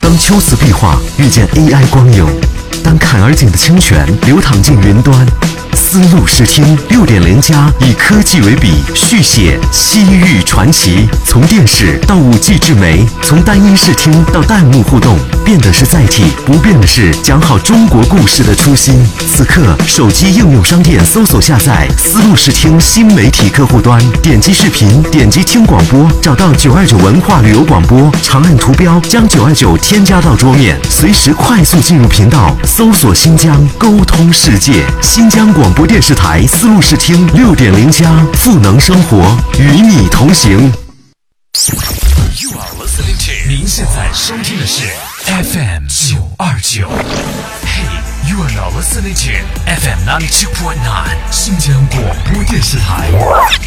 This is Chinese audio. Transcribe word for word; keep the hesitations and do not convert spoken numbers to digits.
当秋瓷壁画遇见 A I 光影，当坎儿井的清泉流淌进云端，丝路视听六点零加以科技为笔，续写西域传奇。从电视到五 G 智媒，从单音视听到弹幕互动，变的是载体，不变的是讲好中国故事的初心。此刻，手机应用商店搜索下载丝路视听新媒体客户端，点击视频，点击听广播，找到九二九文化旅游广播，长按图标将九二九添加到桌面，随时快速进入频道，搜索新疆，沟通世界。新疆广播电视台丝路视听六点零加，赋能生活，与你同行。 You are listening to 您现在收听的是 F M 九二九。Hey, you are now listening to F M ninety two point nine 新疆广播电视台